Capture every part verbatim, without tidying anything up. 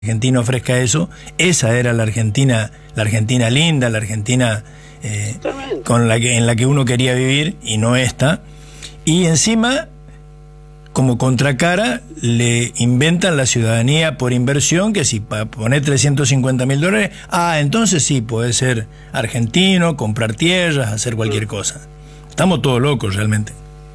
argentino ofrezca eso. Esa era la Argentina, la Argentina linda, la Argentina eh, con la que, en la que uno quería vivir, y no esta. Y encima, como contracara, le inventan la ciudadanía por inversión, que si para poner trescientos cincuenta mil dólares, ah, entonces sí, puede ser argentino, comprar tierras, hacer cualquier cosa. Estamos todos locos realmente.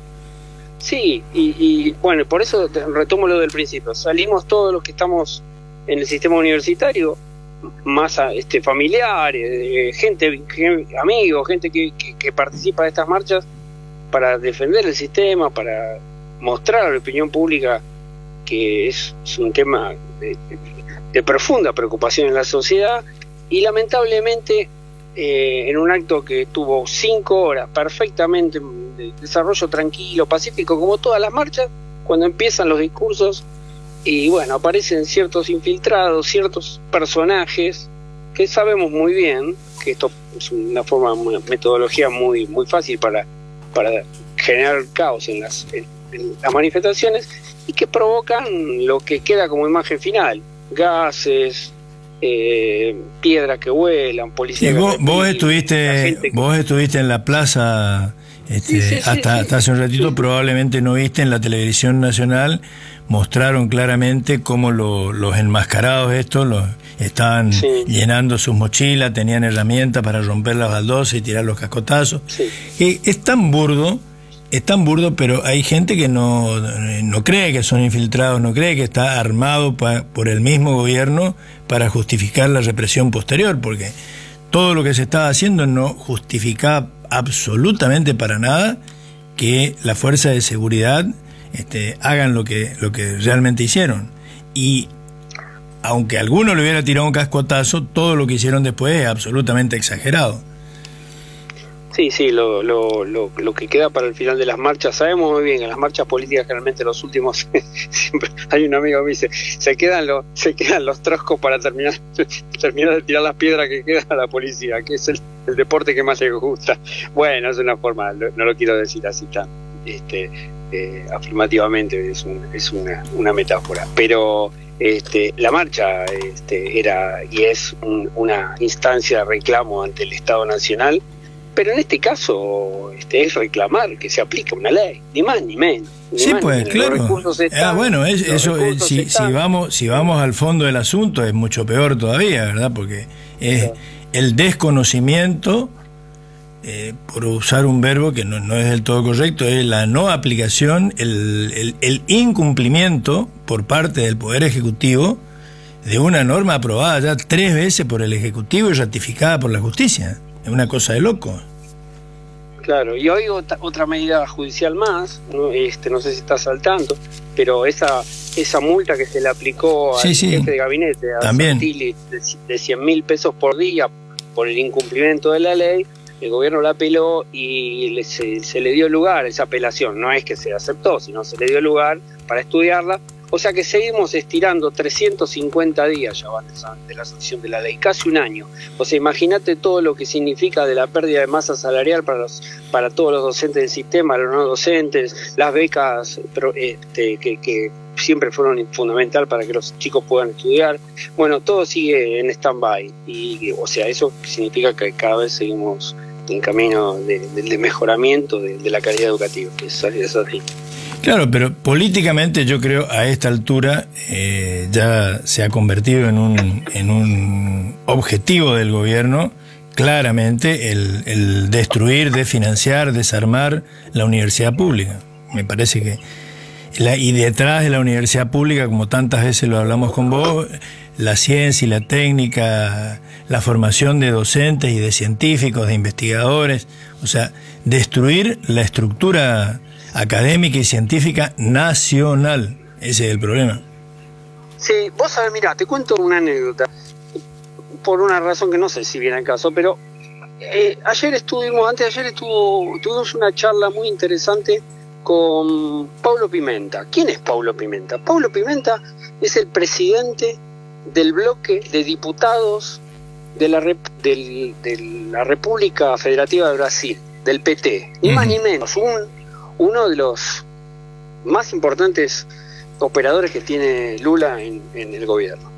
Sí, y, y bueno, por eso retomo lo del principio. Salimos todos los que estamos en el sistema universitario, más a, este, familiares, eh, gente, gente, amigos, gente que, que, que participa de estas marchas, para defender el sistema, para mostrar a la opinión pública que es, es un tema de, de, de profunda preocupación en la sociedad. Y lamentablemente, eh, en un acto que tuvo cinco horas perfectamente de desarrollo tranquilo, pacífico, como todas las marchas, cuando empiezan los discursos, y bueno, aparecen ciertos infiltrados, ciertos personajes que sabemos muy bien que esto es una forma, una metodología muy muy fácil para, para generar caos en las, en, en las manifestaciones, y que provocan lo que queda como imagen final: gases, eh, piedras que vuelan, policías. Sí, vos, que vos estuviste que... vos estuviste en la plaza este, sí, sí, hasta, sí, sí. hasta hace un ratito, sí. Probablemente no viste en la televisión nacional. Mostraron claramente cómo lo, los enmascarados estos los estaban sí. llenando sus mochilas, tenían herramientas para romper las baldosas y tirar los cascotazos. Sí. Eh, es tan burdo, es tan burdo, pero hay gente que no, no cree que son infiltrados, no cree que está armado pa, por el mismo gobierno para justificar la represión posterior, porque todo lo que se estaba haciendo no justificaba absolutamente para nada que la fuerza de seguridad Este, hagan lo que, lo que realmente hicieron. Y aunque alguno le hubiera tirado un cascotazo, todo lo que hicieron después es absolutamente exagerado. Sí, sí, lo, lo, lo, lo que queda para el final de las marchas, sabemos muy bien que en las marchas políticas generalmente los últimos, siempre hay un amigo que me dice, se quedan los, se quedan los troscos para terminar, terminar de tirar las piedras que queda a la policía, que es el, el deporte que más les gusta. Bueno, es una forma, no lo quiero decir así tan, este, Eh, afirmativamente, es, un, es una, una metáfora, pero este, la marcha este, era y es un, una instancia de reclamo ante el Estado Nacional, pero en este caso este, es reclamar que se aplique una ley, ni más ni menos. Ni sí, más, pues ni claro. Están, ah, bueno, es, eso, eh, si, si, vamos, si vamos al fondo del asunto es mucho peor todavía, ¿verdad? Porque es claro. el desconocimiento. Eh, por usar un verbo que no, no es del todo correcto, es la no aplicación, el, el, el incumplimiento por parte del Poder Ejecutivo de una norma aprobada ya tres veces por el Ejecutivo y ratificada por la justicia. Es una cosa de loco. Claro, y hoy otra, otra medida judicial más, ¿no? Este, no sé si estás al tanto, pero esa esa multa que se le aplicó sí, al sí. jefe de gabinete, a Santilli, de, de cien mil pesos por día por el incumplimiento de la ley, el gobierno la apeló y le, se, se le dio lugar a esa apelación. No es que se aceptó, sino se le dio lugar para estudiarla. O sea que seguimos estirando trescientos cincuenta días ya van de la sanción de la ley, casi un año. O sea, imagínate todo lo que significa de la pérdida de masa salarial para los para todos los docentes del sistema, los no docentes, las becas este, que, que siempre fueron fundamental para que los chicos puedan estudiar. Bueno, todo sigue en stand-by. Y, o sea, eso significa que cada vez seguimos en camino de, de, de mejoramiento de, de la calidad educativa. Eso es así. Claro, pero políticamente yo creo a esta altura eh, ya se ha convertido en un, en un objetivo del gobierno claramente el, el destruir, desfinanciar, desarmar la universidad pública. Me parece que la, y detrás de la universidad pública, como tantas veces lo hablamos con vos, la ciencia y la técnica, la formación de docentes y de científicos, de investigadores, o sea, destruir la estructura académica y científica nacional. Ese es el problema. Sí, vos sabés, mirá, te cuento una anécdota, por una razón que no sé si viene al caso, pero eh, ayer estuvimos, antes de ayer estuvo, tuvimos una charla muy interesante con Paulo Pimenta. ¿Quién es Paulo Pimenta? Paulo Pimenta es el presidente del bloque de diputados de la, Rep del, de la República Federativa de Brasil, del P T, ni uh-huh. más ni menos, un uno de los más importantes operadores que tiene Lula en, en el gobierno.